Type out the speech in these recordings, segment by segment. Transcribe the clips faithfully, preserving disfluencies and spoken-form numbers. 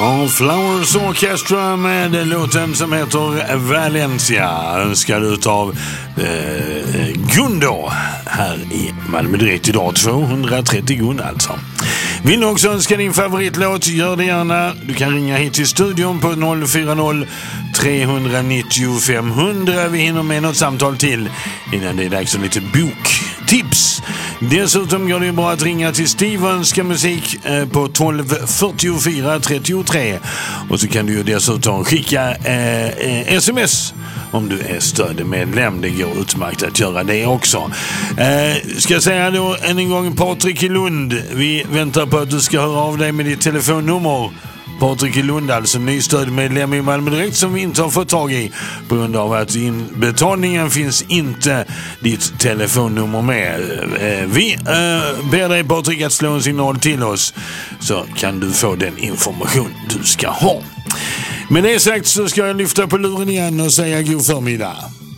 Ja, Flowers Orchestra med låten som heter Valencia, önskad utav eh, Gundo här i Malmö Direkt idag. tvåhundratrettio Gun alltså. Vill du också önska din favoritlåt, gör det gärna. Du kan ringa hit till studion på noll fyra noll, tre nio noll, fem hundra. Vi hinner med något samtal till innan det är dags för lite boktips. Dessutom går det ju bra att ringa till Steve och önska musik eh, på tolv fyrtiofyra trettiotre. Och så kan du ju dessutom skicka eh, eh, sms om du är stödmedlem. Det går utmärkt att göra det också. Eh, ska jag säga då än en gång, Patrik i Lund. Vi väntar på att du ska höra av dig med ditt telefonnummer. Patrik i Lund, alltså ny stödmedlem i Malmö Direkt som vi inte har fått tag i på grund av att inbetalningen finns inte ditt telefonnummer med. Eh, vi eh, ber dig, Patrik, att slå en signal till oss så kan du få den information du ska ha. Med det sagt så ska jag lyfta på luren igen och säga god förmiddag.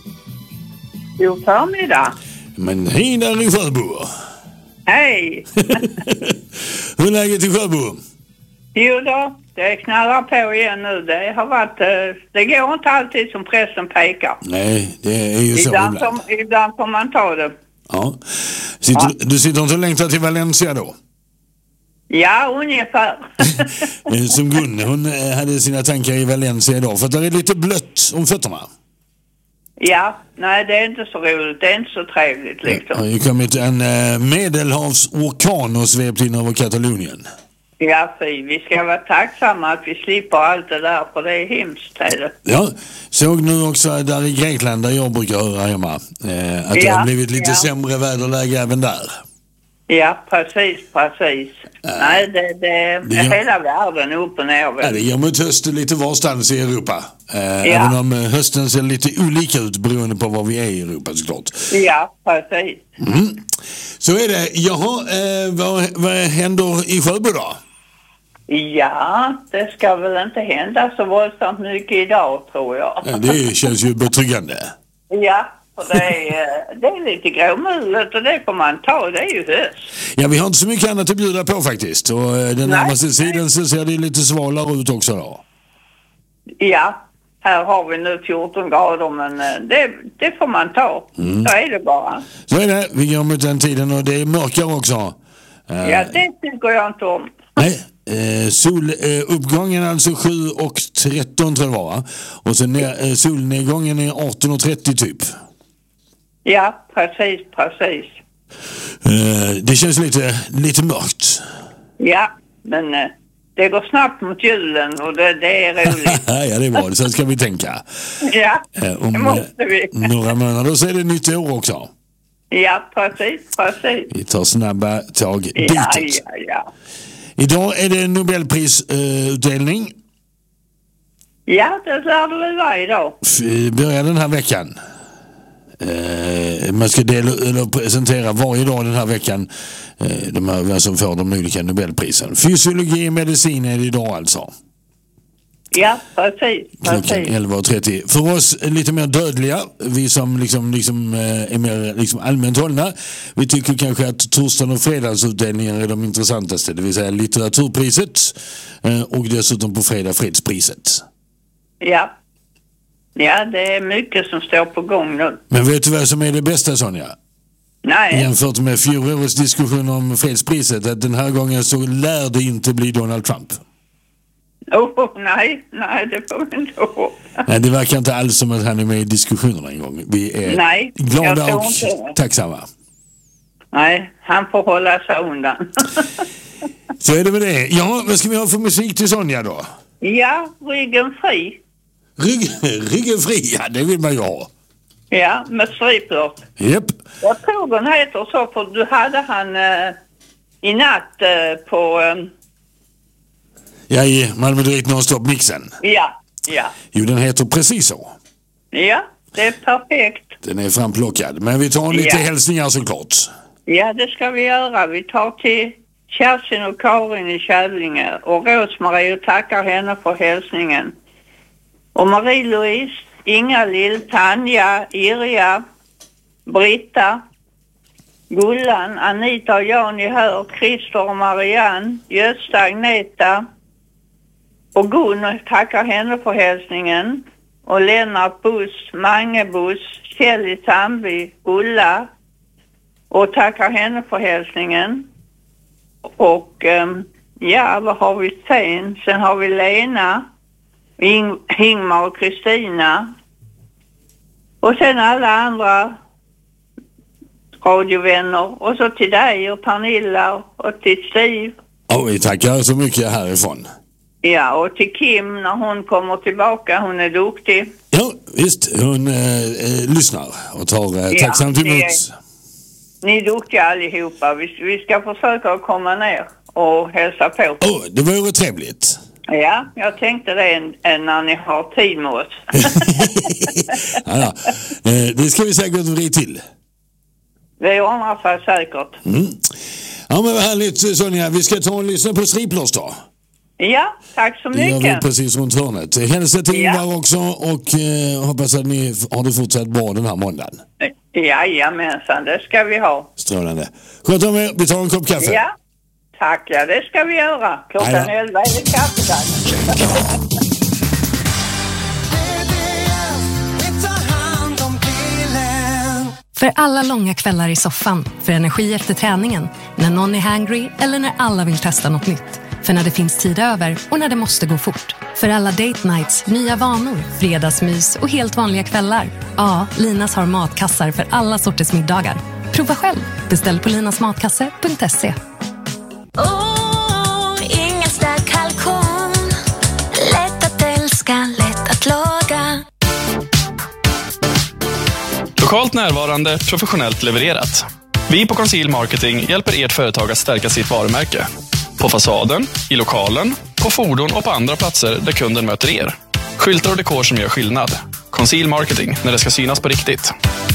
God förmiddag. Men hej där i Sjöbo. Hej. Hur är läget i Sjöbo? Jo då, det knallar på igen nu. Det har varit, det går inte alltid som pressen pekar. Nej, det är ju så ibland. ibland. Som, ibland får man ta det. Ja. Sitter, Ja. Du sitter inte och längtar till Valencia då? Ja, ungefär. Som Gun, hon hade sina tankar i Valencia idag. För att det är lite blött om fötterna. Ja, nej det är inte så roligt. Det är inte så trevligt liksom. Det har ju kommit en eh, medelhavsorkan och svept in över Katalonien. Ja, fy. Vi ska vara tacksamma att vi slipper allt det där, för det är hemskt. Är det? Ja, såg nu också där i Grekland där jag brukar höra hemma. Eh, att det Ja, har blivit lite ja. sämre väderläge även där. Ja, precis, precis. Äh, nej, det, det, det är gör- hela världen upp och ner. Ja, väl? det ger mot hösten lite varstans i Europa. Eh, Ja. Även om eh, hösten ser lite olika ut beroende på var vi är i Europa såklart. Ja, precis. Mm. Så är det. Jaha, eh, vad, vad händer i Sjöbo då? Ja, det ska väl inte hända så våldsamt mycket idag, tror jag. Ja, det känns ju betryggande. Ja, för det är, det är lite gråmulet och det får man ta, det är ju höst. Ja, vi har inte så mycket annat att bjuda på faktiskt. Och eh, den Nej. närmaste tiden så ser det lite svalare ut också då. Ja, här har vi nu fjorton grader, men eh, det, det får man ta. Mm. Så är det bara. Så är det. Vi går mot den tiden och det är mörkare också. Eh, Ja, det tycker jag inte om. Nej, eh, soluppgången är alltså sju och tretton tror jag det var, va? Och sen ner, eh, solnedgången är arton och trettio typ. Ja, precis, precis. Eh, det känns lite, lite mörkt. Ja, men eh, det går snabbt mot julen och det, det är roligt. Ja, det är bra. Så ska vi tänka. Ja, Eh, om det måste vi. eh, några månader så är det nytt år också. Ja, precis, precis. Vi tar snabba tag Ja, ditåt. ja, ja. Idag är det Nobelprisutdelning. Ja, det lär det väl vara idag. F- börjar den här veckan. Eh, man ska dela, eller presentera varje dag den här veckan eh, de här vem som får de olika Nobelprisen. Fysiologi och medicin är det idag alltså. Ja, precis, Klockan precis. elva och trettio. För oss lite mer dödliga, vi som liksom, liksom, eh, är mer liksom allmänt hållna, vi tycker kanske att torsdagen och fredagsutdelningar är de intressantaste. Det vill säga litteraturpriset eh, och dessutom på fredag fredspriset. Ja. Ja, det är mycket som står på gång nu. Men vet du vad som är det bästa, Sonja? Nej, Jämfört med fjolårets diskussion om fredspriset, att den här gången så lär det inte bli Donald Trump. oh, nej, nej, det får vi inte ihåg. Nej, det verkar inte alls som att han är med i diskussionerna en gång. Vi är Nej, jag glada tror och inte. tacksamma. Nej, han får hålla sig undan. Så är det med det. Ja, vad ska vi ha för musik till Sonja då? Ja, ryggen fri. Rygg, ryggen fri, ja, det vill man ju ha. Ja, med striplört. Japp. Jag tror den heter så, för du hade han eh, i natt eh, på... Eh, Ja, i Malmö Direkt Non-Stop-mixen. ja, ja. Jo, den heter precis så. Ja, det är perfekt. Den är framplockad. Men vi tar lite Ja. hälsningar såklart. Ja, det ska vi göra. Vi tar till Kerstin och Karin i Kärlinge och Rosmarie och tackar henne för hälsningen. Och Marie-Louise, Inga-Lill, Tanja, Irja, Britta, Gullan, Anita och Jan i Hör, Christer och Marianne, Gösta, Agneta, Och Gun tackar henne för hälsningen. Och Lennart Buss, Mange Buss, Kjell i Sandby, Ulla. Och tackar henne för hälsningen. Och um, ja, vad har vi sen? Sen har vi Lena, Ing- Ingmar och Kristina. Och sen alla andra radiovänner. Och så till dig och Pernilla och till Steve. Och vi tackar så mycket härifrån. Ja, och till Kim när hon kommer tillbaka. Hon är duktig. Ja, visst. Hon eh, eh, lyssnar och tar eh, tacksamt emot. Ja, ni är duktiga allihopa. Vi, vi ska försöka komma ner och hälsa på. Åh, oh, det vore trevligt. Ja, jag tänkte det en, en när ni har tid med oss. ja, ja. Eh, det ska vi säkert vrida till. Det ordnar sig säkert. Mm. Ja, men vad härligt, Sonja. Vi ska ta och lyssna på Striplers då. Ja, tack så mycket. Det gör vi precis runt hörnet. Hälsa till ja. Ingvar också och eh, hoppas att ni har det fortsatt bra den här måndagen. Jajamensan, det ska vi ha. Strålande. Sköt om er, vi tar en kopp kaffe. Ja, tack. Ja, det ska vi göra. Klockan Ajda. elva är det kaffedags. För alla långa kvällar i soffan, för energi efter träningen, när någon är hangry eller när alla vill testa något nytt. För när det finns tid över och när det måste gå fort. För alla date nights, nya vanor, fredagsmys och helt vanliga kvällar. Ja, Linas har matkassar för alla sorters middagar. Prova själv. Beställ på linasmatkasse punkt se. Oh, Ingelstad kalkon. Lätt att älska, lätt att laga. Lokalt närvarande, professionellt levererat. Vi på Conceal Marketing hjälper ert företag att stärka sitt varumärke. På fasaden, i lokalen, på fordon och på andra platser där kunden möter er. Skyltar och dekor som gör skillnad. Conceal Marketing, när det ska synas på riktigt.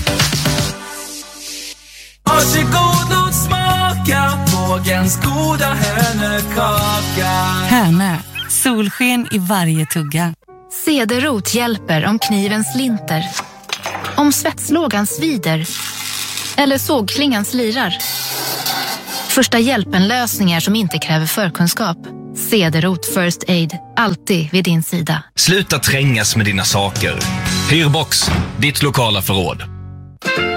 Varsågod och smaka Pågens goda hönökaka. Hönö, solsken i varje tugga. Cederrot hjälper om kniven slinter. Om svetslågan svider. Eller sågklingan slirar. Första hjälpen-lösningar som inte kräver förkunskap. Cederrot First Aid, alltid vid din sida. Sluta trängas med dina saker. Hyrbox, ditt lokala förråd.